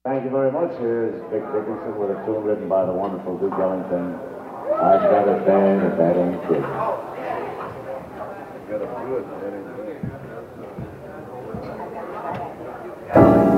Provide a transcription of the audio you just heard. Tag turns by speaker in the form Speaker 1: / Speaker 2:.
Speaker 1: Thank you very much. Here's Vic Dickinson with a tune written by the wonderful Duke Ellington. I've got a band that ain't good.
Speaker 2: Got a good, that ain't good.